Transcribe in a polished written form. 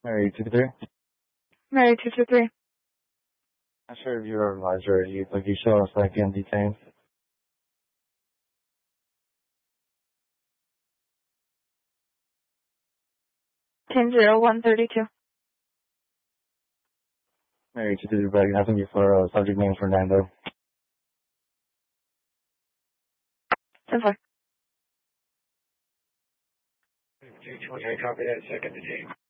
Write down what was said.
Mary 223. Mary 223. Not sure if you're advisor. You show us like in detained. Ten 0132. Mary 223 back. Asking you for subject name Fernando. 10-4. 228, copy that, second to team.